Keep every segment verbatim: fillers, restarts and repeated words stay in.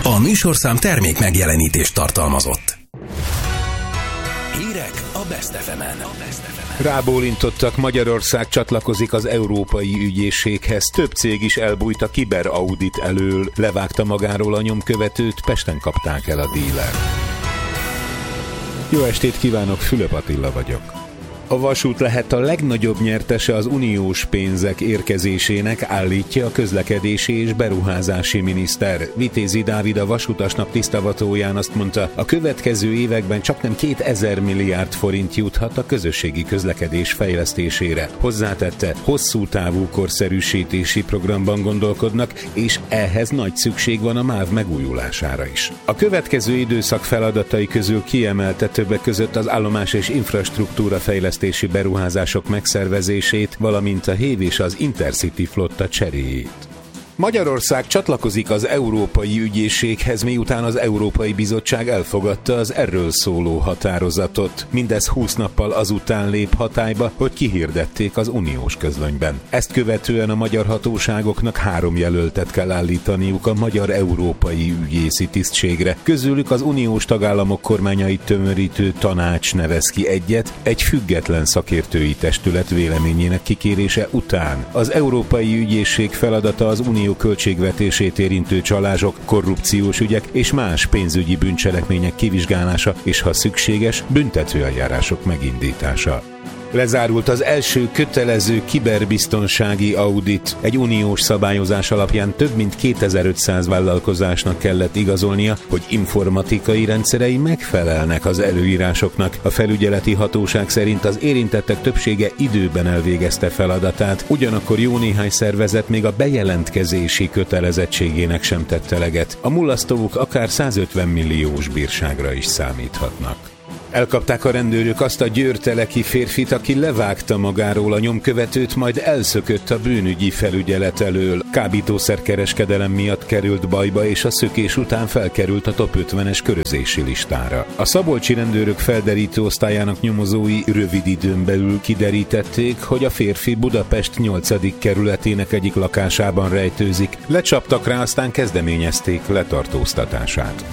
A műsorszám termék megjelenítést tartalmazott. Hírek a Best ef emen. Rábólintottak, Magyarország csatlakozik az Európai Ügyészséghez. Több cég is elbújt a kiberaudit elől. Levágta magáról a nyomkövetőt, Pesten kapták el a dílert. Jó estét kívánok, Fülöp Attila vagyok. A vasút lehet a legnagyobb nyertese az uniós pénzek érkezésének, állítja a közlekedési és beruházási miniszter. Vitézi Dávid, a Vasutasnap tisztavatóján azt mondta, a következő években csaknem kétezer milliárd forint juthat a közösségi közlekedés fejlesztésére. Hozzátette, hosszú távú korszerűsítési programban gondolkodnak, és ehhez nagy szükség van a MÁV megújulására is. A következő időszak feladatai közül kiemelte többek között az állomás és infrastruktúra fejlesztését, beruházások megszervezését, valamint a Hév és az Intercity flotta cseréjét. Magyarország csatlakozik az Európai Ügyészséghez, miután az Európai Bizottság elfogadta az erről szóló határozatot. Mindez húsz nappal azután lép hatályba, hogy kihirdették az uniós közlönyben. Ezt követően a magyar hatóságoknak három jelöltet kell állítaniuk a magyar európai ügyészi tisztségre. Közülük az uniós tagállamok kormányait tömörítő tanács nevez ki egyet, egy független szakértői testület véleményének kikérése után. Az Európai Ügyészség feladata az unió költségvetését érintő csalások, korrupciós ügyek és más pénzügyi bűncselekmények kivizsgálása és, ha szükséges, büntetőeljárások megindítása. Lezárult az első kötelező kiberbiztonsági audit. Egy uniós szabályozás alapján több mint kétezer-ötszáz vállalkozásnak kellett igazolnia, hogy informatikai rendszerei megfelelnek az előírásoknak. A felügyeleti hatóság szerint az érintettek többsége időben elvégezte feladatát, ugyanakkor jó néhány szervezet még a bejelentkezési kötelezettségének sem tett eleget. A mulasztók akár százötven milliós bírságra is számíthatnak. Elkapták a rendőrök azt a győrteleki férfit, aki levágta magáról a nyomkövetőt, majd elszökött a bűnügyi felügyelet elől. Kábítószerkereskedelem miatt került bajba, és a szökés után felkerült a top ötvenes körözési listára. A szabolcsi rendőrök felderítő osztályának nyomozói rövid időn belül kiderítették, hogy a férfi Budapest nyolcadik kerületének egyik lakásában rejtőzik. Lecsaptak rá, aztán kezdeményezték letartóztatását.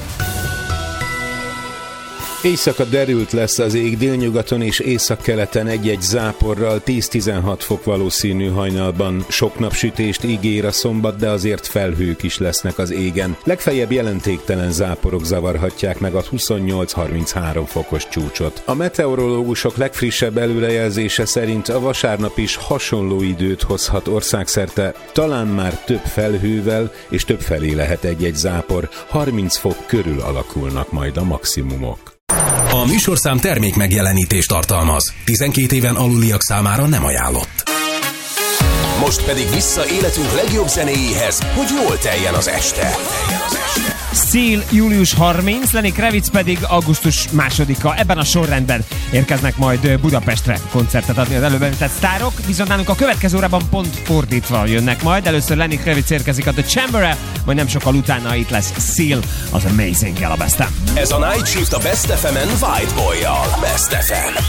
Éjszaka derült lesz az ég, délnyugaton és északkeleten egy-egy záporral, tíz-tizenhat fok valószínű hajnalban. Sok napsütést ígér a szombat, de azért felhők is lesznek az égen. Legfeljebb jelentéktelen záporok zavarhatják meg a huszonnyolc-harminchárom fokos csúcsot. A meteorológusok legfrissebb előrejelzése szerint a vasárnap is hasonló időt hozhat országszerte, talán már több felhővel, és több felé lehet egy-egy zápor. harminc fok körül alakulnak majd a maximumok. A műsorszám termék megjelenítést tartalmaz. tizenkét éven aluliak számára nem ajánlott. Most pedig vissza életünk legjobb zenéjéhez, hogy jól teljen az este. Seal július harmincadika, Lenny Kravitz pedig augusztus másodika. Ebben a sorrendben érkeznek majd Budapestre koncertet adni az előbb említett sztárok, viszont nálunk a következő órában pont fordítva jönnek majd. Először Lenny Kravitz érkezik a The Chamber-re, majd nem sokkal utána itt lesz Seal, az Amazing-kel a Best-en. Ez a Night Shift a Best ef emen White Boy-jal. Best ef em.